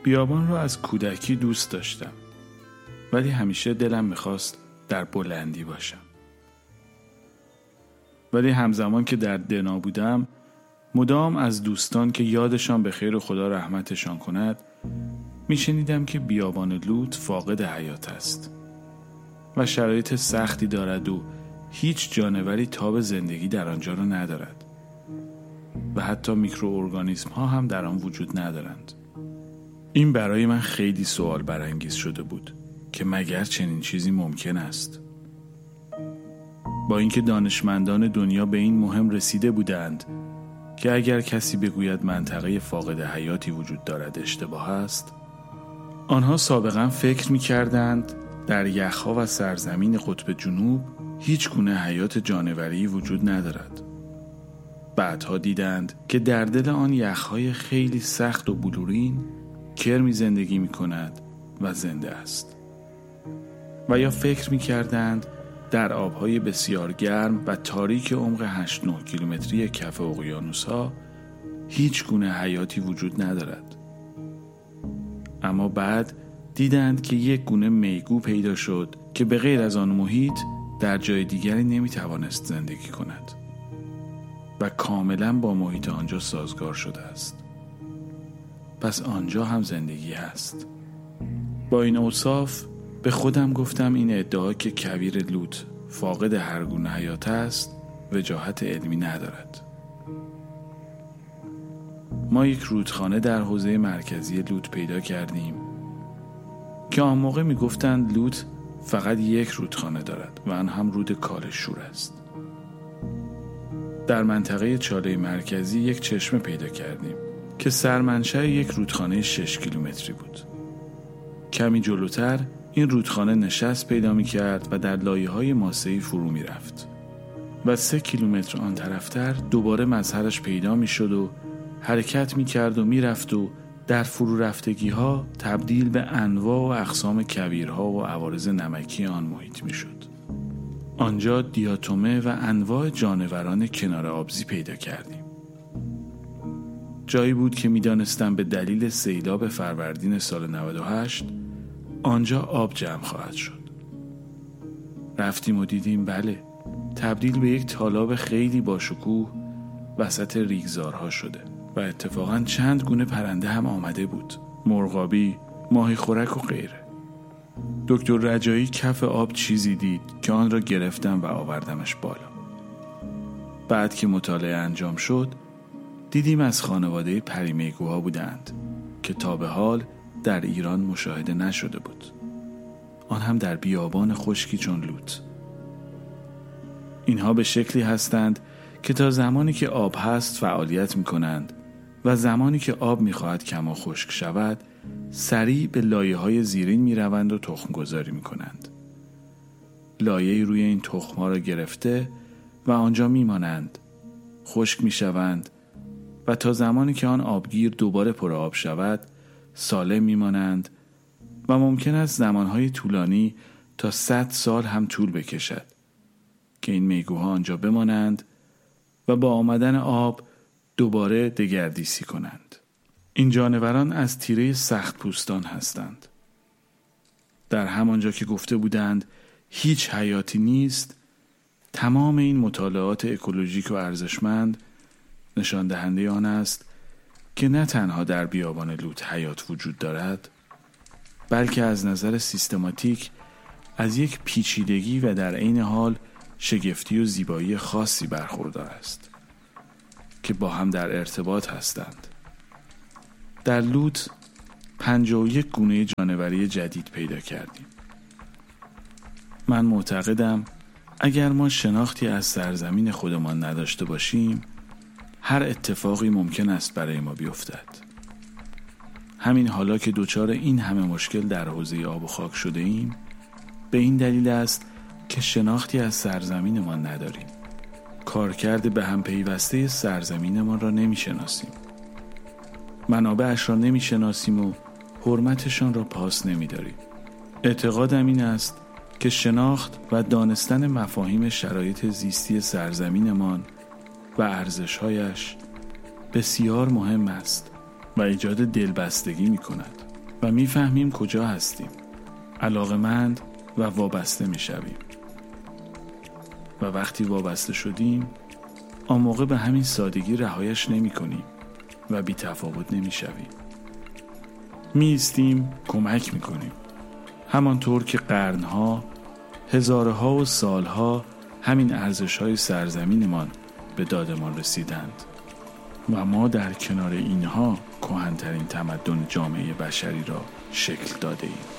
بیابان را از کودکی دوست داشتم، ولی همیشه دلم میخواست در بلندی باشم. ولی همزمان که در دنا بودم مدام از دوستان که یادشان به خیر و خدا رحمتشان کند میشنیدم که بیابان لوط فاقد حیات است و شرایط سختی دارد و هیچ جانوری تاب زندگی در آنجا را ندارد و حتی میکروارگانیسم ها هم در آن وجود ندارند. این برای من خیلی سوال برانگیز شده بود که مگر چنین چیزی ممکن است؟ با اینکه دانشمندان دنیا به این مهم رسیده بودند که اگر کسی بگوید منطقه فاقد حیاتی وجود دارد اشتباه است، آنها سابقا فکر می‌کردند در یخها و سرزمین قطب جنوب هیچ گونه حیات جانوری وجود ندارد. بعدها دیدند که در دل آن یخهای خیلی سخت و بلورین کرمی زندگی می‌کند و زنده است. و یا فکر می‌کردند در آبهای بسیار گرم و تاریک عمق 8-9 کیلومتری کف اقیانوس‌ها هیچ گونه حیاتی وجود ندارد. اما بعد دیدند که یک گونه میگو پیدا شد که به غیر از آن محیط در جای دیگری نمیتوانست زندگی کند و کاملا با محیط آنجا سازگار شده است. پس آنجا هم زندگی هست. با این اوصاف به خودم گفتم این ادعا که کویر لوط فاقد هر گونه حیات است وجاهت علمی ندارد. ما یک رودخانه در حوزه مرکزی لوط پیدا کردیم که آن موقع می گفتند لوط فقط یک رودخانه دارد و آن هم رود کالشور است. در منطقه چاله مرکزی یک چشمه پیدا کردیم که سرمنشأ یک رودخانه 6 کیلومتری بود. کمی جلوتر این رودخانه نشست پیدا می کرد و در لایه‌های ماسه‌ای فرو می رفت و 3 کیلومتر آن طرفتر دوباره مظهرش پیدا می شد و حرکت می کرد و می رفت و در فرو رفتگی ها تبدیل به انواع و اقسام کویرها و عوارض نمکی آن محیط می شد. آنجا دیاتومه و انواع جانوران کنار آبزی پیدا کردیم. جایی بود که می دانستم به دلیل سیلاب فروردین سال 98 آنجا آب جمع خواهد شد. رفتیم و دیدیم بله، تبدیل به یک تالاب خیلی باشکوه وسط ریگزارها شده و اتفاقاً چند گونه پرنده هم آمده بود، مرغابی، ماهی خورک و غیره. دکتر رجایی کف آب چیزی دید که آن را گرفتم و آوردمش بالا. بعد که مطالعه انجام شد دیدیم از خانواده پریمیگوها بودند که تا به حال در ایران مشاهده نشده بود، آن هم در بیابان خشکی چون لوط. اینها به شکلی هستند که تا زمانی که آب هست فعالیت می کنند و زمانی که آب می خواهد کم و خشک شود سریع به لایه های زیرین می روند و تخم گذاری می کنند. لایه‌ای روی این تخم ها را گرفته و آنجا می مانند، خشک می شوند و تا زمانی که آن آبگیر دوباره پر آب شود سالم می مانند و ممکن است زمانهای طولانی تا 100 سال هم طول بکشد که این میگوها آنجا بمانند و با آمدن آب دوباره دگردیسی کنند. این جانوران از تیره سخت پوستان هستند. در همانجا که گفته بودند هیچ حیاتی نیست، تمام این مطالعات اکولوژیک و ارزشمند نشان دهنده آن است که نه تنها در بیابان لوط حیات وجود دارد، بلکه از نظر سیستماتیک از یک پیچیدگی و در عین حال شگفتی و زیبایی خاصی برخوردار است که با هم در ارتباط هستند. در لوط 51 گونه جانوری جدید پیدا کردیم. من معتقدم اگر ما شناختی از سرزمین خودمان نداشته باشیم هر اتفاقی ممکن است برای ما بیفتد. همین حالا که دوچار این همه مشکل در حوزه آب و خاک شده ایم به این دلیل است که شناختی از سرزمینمان نداریم. کارکرد به هم پیوسته سرزمینمان را نمیشناسیم. منابعش را نمیشناسیم و حرمتشان را پاس نمیداریم. اعتقادم این است که شناخت و دانستن مفاهیم شرایط زیستی سرزمینمان و ارزش‌هایش بسیار مهم است و ایجاد دلبستگی می‌کند. و میفهمیم کجا هستیم. علاقه‌مند و وابسته میشویم. و وقتی وابسته شدیم، آن موقع به همین سادگی رهایش نمی کنیم و بی تفاوت نمی شویم. می ایستیم، کمک می کنیم. همانطور که قرنها، هزارها و سالها همین ارزش‌های سرزمینمان به دادمان رسیدند و ما در کنار اینها کهن‌ترین تمدن جامعه بشری را شکل داده ایم.